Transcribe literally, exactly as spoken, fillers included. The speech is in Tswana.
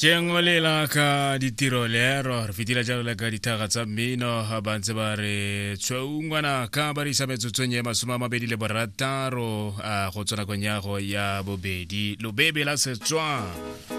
Tjengolela ka ditirolero re fitila jalo le ka dithaga tsa mmino ba ntse ba re tshwaungwana ka ba re isa metsotsong ya masome a mabedi le borataro a go tsona konyago ya bobedi lobebe la Setswana